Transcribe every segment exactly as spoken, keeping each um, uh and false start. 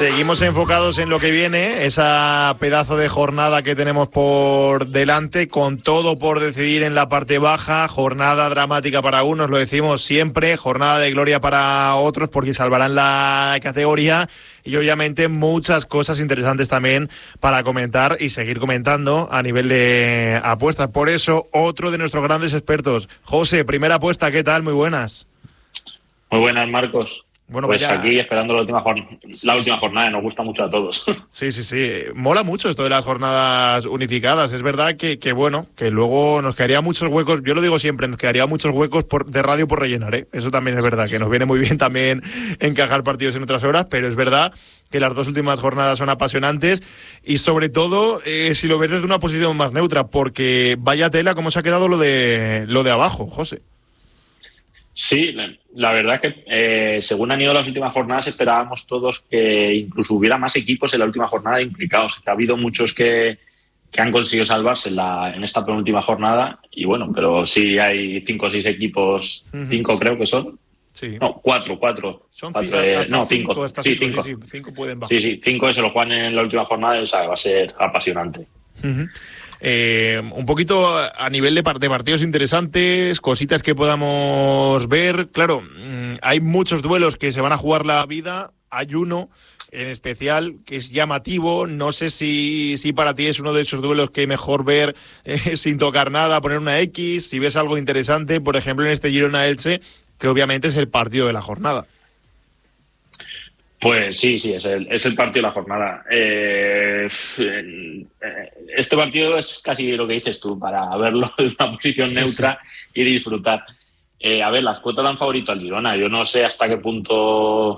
Seguimos enfocados en lo que viene, esa pedazo de jornada que tenemos por delante, con todo por decidir en la parte baja, jornada dramática para unos, lo decimos siempre, jornada de gloria para otros porque salvarán la categoría y obviamente muchas cosas interesantes también para comentar y seguir comentando a nivel de apuestas. Por eso, otro de nuestros grandes expertos, José, primera apuesta, ¿qué tal? Muy buenas. Muy buenas, Marcos. Bueno, pues vaya... aquí esperando la última, jorn- sí, la última sí. jornada, nos gusta mucho a todos. Sí, sí, sí. Mola mucho esto de las jornadas unificadas. Es verdad que, que bueno, que luego nos quedaría muchos huecos, yo lo digo siempre, nos quedaría muchos huecos por, de radio por rellenar, ¿eh? Eso también es verdad, que nos viene muy bien también encajar partidos en otras horas, pero es verdad que las dos últimas jornadas son apasionantes y sobre todo eh, si lo ves desde una posición más neutra, porque vaya tela cómo se ha quedado lo de, lo de abajo, José. Sí, la verdad es que eh, según han ido las últimas jornadas esperábamos todos que incluso hubiera más equipos en la última jornada implicados. Ha habido muchos que, que han conseguido salvarse en, la, en esta penúltima jornada y bueno, pero sí hay cinco o seis equipos, uh-huh. cinco creo que son. Sí. No, cuatro, cuatro. Son cuatro, c- eh, no, cinco. cinco, hasta sí, cinco, cinco. Sí, sí, cinco pueden bajar. Sí, sí, cinco que se lo juegan en la última jornada, o sea, va a ser apasionante. Uh-huh. Eh, un poquito a nivel de, de partidos interesantes, cositas que podamos ver. Claro, mmm, hay muchos duelos que se van a jugar la vida. Hay uno en especial que es llamativo. No sé si, si para ti es uno de esos duelos que mejor ver eh, sin tocar nada, poner una X. Si ves algo interesante, por ejemplo, en este Girona-Elche, que obviamente es el partido de la jornada. Pues sí, sí, es el, es el partido de la jornada. Eh, este partido es casi lo que dices tú, para verlo en una posición neutra y disfrutar. Eh, a ver, las cuotas dan favorito al Girona. Yo no sé hasta qué punto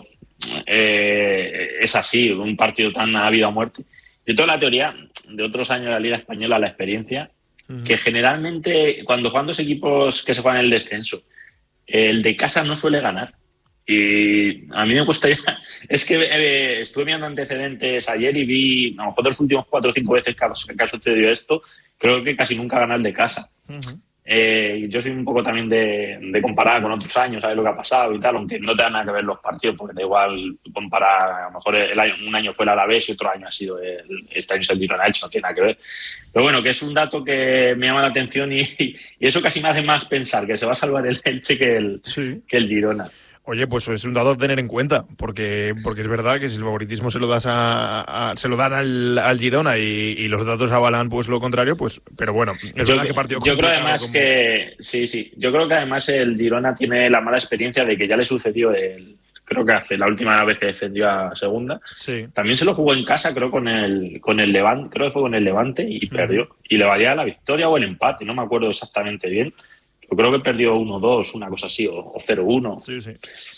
eh, es así, un partido tan a vida o muerte. Yo tengo la teoría de otros años de la Liga Española, la experiencia, uh-huh. que generalmente cuando juegan dos equipos que se juegan el descenso, el de casa no suele ganar. Y a mí me gustaría, es que eh, estuve mirando antecedentes ayer y vi, a lo mejor de los últimos cuatro o cinco veces que ha, que ha sucedido esto, creo que casi nunca gana el de casa. Uh-huh. Eh, yo soy un poco también de, de comparar con otros años, sabes lo que ha pasado y tal, aunque no te da nada que ver los partidos, porque da igual comparar, a lo mejor el año, un año fue el Alavés y otro año ha sido el, este año es el Girona Elche, no tiene nada que ver. Pero bueno, que es un dato que me llama la atención y, y eso casi me hace más pensar que se va a salvar el Elche que el, sí. que el Girona. Oye, pues es un dato a tener en cuenta, porque porque es verdad que si el favoritismo se lo das a, a se lo dan al, al Girona y, y los datos avalan pues lo contrario, pues pero bueno, es yo, verdad que partido yo creo además como... que sí, sí, yo creo que además el Girona tiene la mala experiencia de que ya le sucedió el creo que hace la última vez que defendió a segunda. Sí. También se lo jugó en casa, creo con el con el Levante, creo que fue con el Levante y uh-huh. perdió y le valía la victoria o el empate, no me acuerdo exactamente bien. Yo creo que perdió uno dos, una cosa así, o, o cero uno. Sí, sí.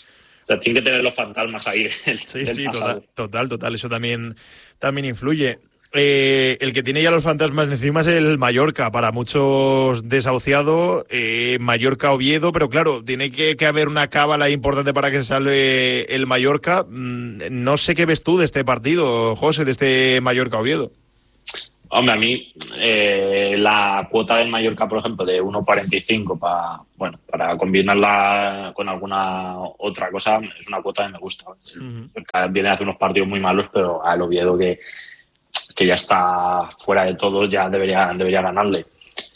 O sea, tiene que tener los fantasmas ahí. El, sí, sí, total, total, total. Eso también, también influye. Eh, el que tiene ya los fantasmas encima es el Mallorca, para muchos desahuciado, eh, Mallorca-Oviedo, pero claro, tiene que, que haber una cábala importante para que salve el Mallorca. Mm, no sé qué ves tú de este partido, José, de este Mallorca-Oviedo. Hombre, a mí eh, la cuota del Mallorca, por ejemplo, de uno cuarenta y cinco para bueno para combinarla con alguna otra cosa, es una cuota que me gusta. Uh-huh. Viene a hacer unos partidos muy malos, pero al Oviedo que, que ya está fuera de todo, ya debería debería ganarle.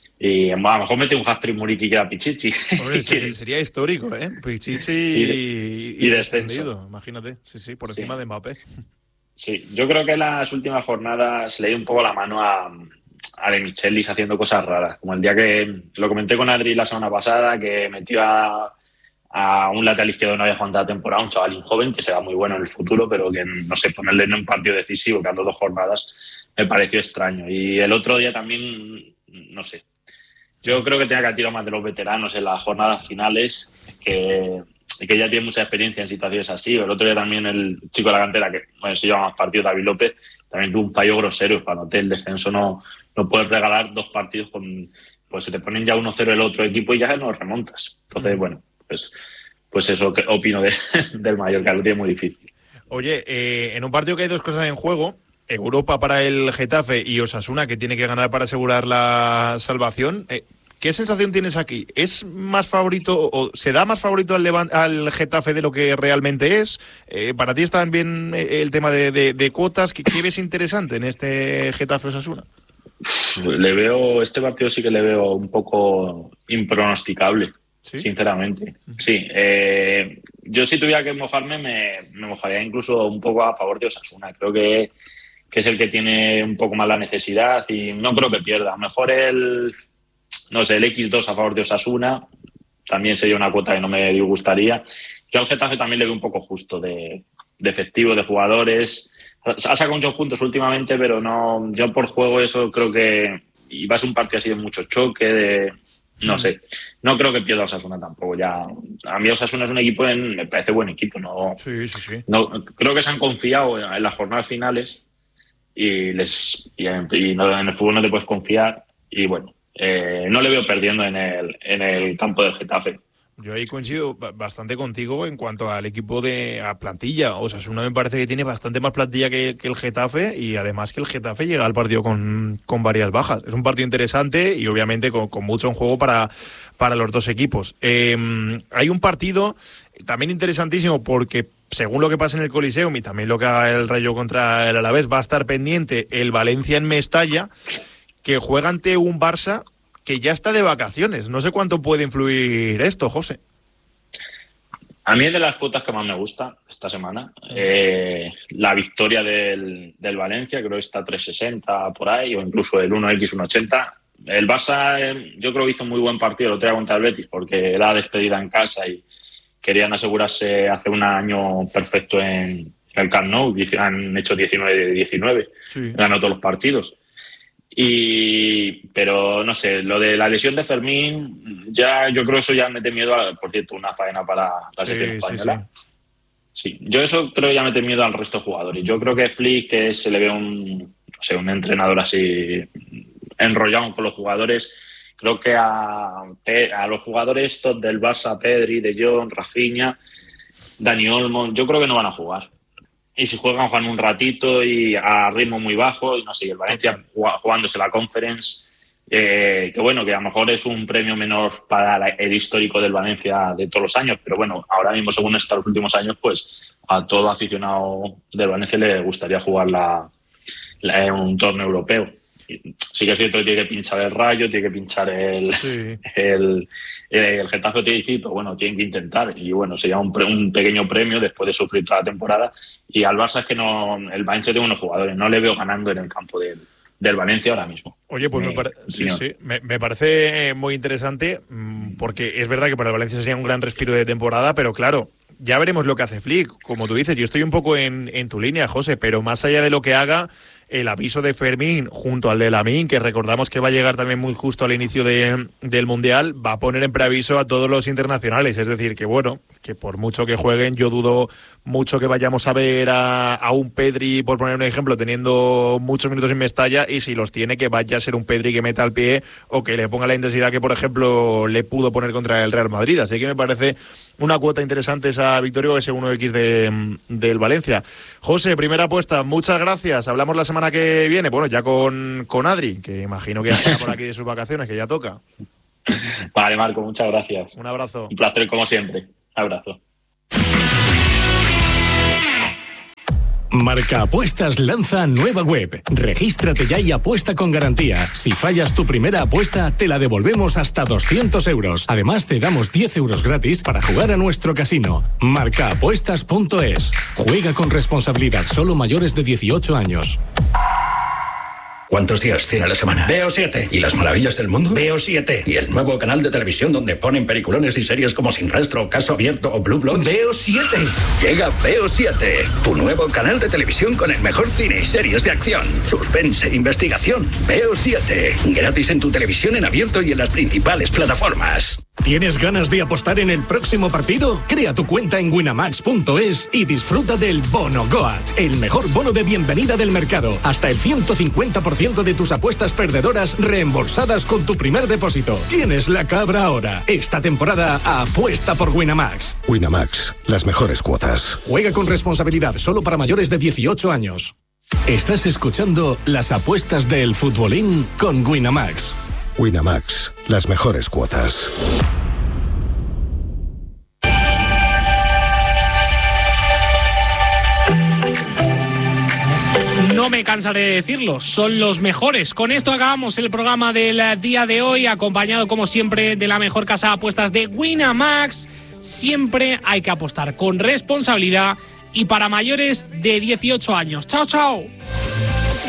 Y bueno, a lo mejor mete un hat-trick Muriqui que era Pichichi. Oye, sería, sería histórico, ¿eh? Pichichi sí, y, y, y descendido. Imagínate, sí, sí, por encima sí. de Mbappé. Sí, yo creo que en las últimas jornadas le di un poco la mano a, a De Michelis haciendo cosas raras, como el día que lo comenté con Adri la semana pasada, que metió a, a un lateral izquierdo que no había jugado toda la temporada, un chavalín joven que será muy bueno en el futuro, pero que no sé, ponerle en un partido decisivo, que ando dos jornadas, me pareció extraño. Y el otro día también, no sé, yo creo que tenía que tirar más de los veteranos en las jornadas finales, que... que ya tiene mucha experiencia en situaciones así. El otro día también el chico de la cantera, que bueno, se llama más partido, David López, también tuvo un fallo grosero y cuando te el descenso no, no puedes regalar dos partidos con, pues se te ponen ya uno cero el otro equipo y ya no remontas. Entonces, bueno, pues, pues eso que opino de, del Mallorca, lo tiene muy difícil. Oye, eh, en un partido que hay dos cosas en juego, Europa para el Getafe y Osasuna, que tiene que ganar para asegurar la salvación, eh, ¿qué sensación tienes aquí? ¿Es más favorito o se da más favorito al, Levan- al Getafe de lo que realmente es? Eh, ¿Para ti está también el tema de, de, de cuotas? ¿Qué, ¿Qué ves interesante en este Getafe-Osasuna? Le veo, este partido sí que le veo un poco impronosticable, ¿Sí? Sinceramente. Sí, eh, yo si tuviera que mojarme me, me mojaría incluso un poco a favor de Osasuna. Creo que, que es el que tiene un poco más la necesidad y no creo que pierda. Mejor el, no sé, el equis dos a favor de Osasuna también sería una cuota que no me disgustaría. Yo al Getafe también le veo un poco justo de, de efectivo, de jugadores. Ha sacado muchos puntos últimamente, pero no, yo por juego eso creo que y va a ser un partido así de mucho choque, de no sé, no creo que pierda Osasuna tampoco. Ya a mí Osasuna es un equipo, en, me parece buen equipo, no, sí, sí, sí. no creo que se han confiado en, en las jornadas finales y les y, en, y no, en el fútbol no te puedes confiar y bueno, eh, no le veo perdiendo en el en el campo del Getafe. Yo ahí coincido bastante contigo en cuanto al equipo de a plantilla. O sea, Osasuna me parece que tiene bastante más plantilla que, que el Getafe y además que el Getafe llega al partido con, con varias bajas. Es un partido interesante y obviamente con, con mucho en juego para, para los dos equipos. Eh, hay un partido también interesantísimo porque según lo que pasa en el Coliseum y también lo que haga el Rayo contra el Alavés, va a estar pendiente el Valencia en Mestalla, que juega ante un Barça que ya está de vacaciones. No sé cuánto puede influir esto, José. A mí es de las cuotas que más me gusta esta semana. Eh, la victoria del, del Valencia, creo que está tres sesenta por ahí, o incluso el uno equis uno ochenta. El Barça, eh, yo creo que hizo muy buen partido el otro día contra el Betis, porque era despedida en casa y querían asegurarse hacer un año perfecto en el Camp Nou. Han hecho diecinueve de diecinueve, sí. Ganó todos los partidos. Y pero no sé, lo de la lesión de Fermín, ya yo creo que eso ya mete miedo a, por cierto, una faena para la sí, selección española. Sí, sí. sí, yo eso creo que ya mete miedo al resto de jugadores. Yo creo que Flick, que se le ve un, no sé, un entrenador así enrollado con los jugadores, creo que a, a los jugadores estos del Barça, Pedri, De Jong, Rafinha, Dani Olmo, yo creo que no van a jugar. Y si juegan, juegan un ratito y a ritmo muy bajo, y no sé, y el Valencia jugándose la Conference, eh, que bueno, que a lo mejor es un premio menor para la, el histórico del Valencia de todos los años, pero bueno, ahora mismo, según está los últimos años, pues a todo aficionado del Valencia le gustaría jugar la, la, en un torneo europeo. Sí que es cierto que tiene que pinchar el Rayo, tiene que pinchar el sí. el, el, el Getafe, pero bueno, tienen que intentar. Y bueno, sería un, pre, un pequeño premio después de sufrir toda la temporada. Y al Barça es que no, el Valencia tiene unos jugadores, no le veo ganando en el campo del, del Valencia ahora mismo. Oye, pues me, pare- sí, sí. Me, me parece muy interesante porque es verdad que para el Valencia sería un gran respiro de temporada, pero claro, ya veremos lo que hace Flick. Como tú dices, yo estoy un poco en, en tu línea, José, pero más allá de lo que haga, el aviso de Fermín junto al de Lamine, que recordamos que va a llegar también muy justo al inicio de, del Mundial, va a poner en preaviso a todos los internacionales. Es decir, que bueno, que por mucho que jueguen, yo dudo mucho que vayamos a ver a, a un Pedri, por poner un ejemplo, teniendo muchos minutos en Mestalla, y si los tiene, que vaya a ser un Pedri que meta al pie o que le ponga la intensidad que, por ejemplo, le pudo poner contra el Real Madrid. Así que me parece una cuota interesante esa victoria, ese uno equis de, del Valencia. José, primera apuesta, muchas gracias. Hablamos la semana que viene, bueno, ya con, con Adri, que imagino que ya estará por aquí de sus vacaciones, que ya toca. Vale, Marco, muchas gracias. Un abrazo. Un placer como siempre. Un abrazo. Marca Apuestas lanza nueva web. Regístrate ya y apuesta con garantía. Si fallas tu primera apuesta, te la devolvemos hasta doscientos euros. Además, te damos diez euros gratis para jugar a nuestro casino. marca apuestas punto es. Juega con responsabilidad, solo mayores de dieciocho años. ¿Cuántos días tiene la semana? Veo siete. ¿Y las maravillas del mundo? Veo siete. ¿Y el nuevo canal de televisión donde ponen peliculones y series como Sin Rastro, Caso Abierto o Blue Bloods? Veo siete. Llega Veo siete, tu nuevo canal de televisión con el mejor cine y series de acción, suspense e investigación. Veo siete. Gratis en tu televisión en abierto y en las principales plataformas. ¿Tienes ganas de apostar en el próximo partido? Crea tu cuenta en winamax punto es y disfruta del Bono Goat, el mejor bono de bienvenida del mercado. Hasta el ciento cincuenta por ciento de tus apuestas perdedoras reembolsadas con tu primer depósito. Tienes la cabra ahora. Esta temporada apuesta por Winamax. Winamax, las mejores cuotas. Juega con responsabilidad, solo para mayores de dieciocho años. Estás escuchando las apuestas del futbolín con Winamax. Winamax, las mejores cuotas. No me cansaré de decirlo, son los mejores. Con esto acabamos el programa del día de hoy, acompañado como siempre de la mejor casa de apuestas de Winamax. Siempre hay que apostar con responsabilidad y para mayores de dieciocho años. ¡Chao, chao!